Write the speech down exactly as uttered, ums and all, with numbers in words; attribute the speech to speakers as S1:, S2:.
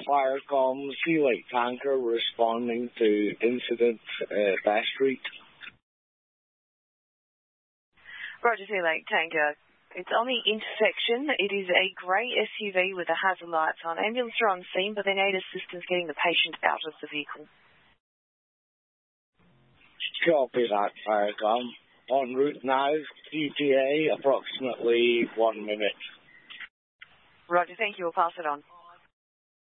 S1: Firecom, Sea Light Tanker responding to incident uh, Bass Street.
S2: Roger, Sea Light Tanker. It's on the intersection. It is a grey S U V with the hazard lights on. Ambulance are on scene, but they need assistance getting the patient out of the vehicle.
S1: Copy that, Firecom. En route now, E T A, approximately one minute.
S2: Roger, thank you. We'll pass it on.